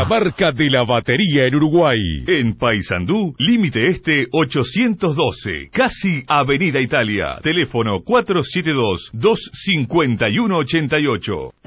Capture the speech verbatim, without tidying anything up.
la marca de la batería en Uruguay. En Paysandú, Límite Este ochocientos doce, casi Avenida Italia. Teléfono cuatro siete dos, dos cinco uno, ocho ocho.